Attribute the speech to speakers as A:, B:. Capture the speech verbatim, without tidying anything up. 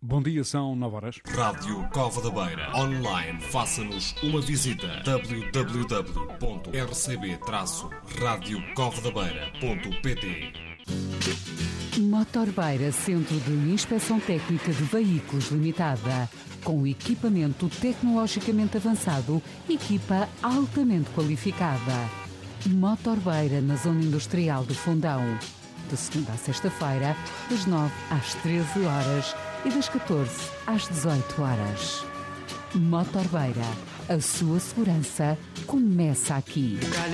A: Bom dia, são nove horas.
B: Rádio Cova da Beira. Online, faça-nos uma visita. w w w ponto r c b traço rádio cova da beira ponto p t.
C: Motor Beira, Centro de Inspeção Técnica de Veículos Limitada. Com equipamento tecnologicamente avançado, equipa altamente qualificada. Motor Beira, na Zona Industrial do Fundão. De segunda a sexta-feira, das nove às treze horas e das catorze às dezoito horas. Motor Beira, a sua segurança começa aqui.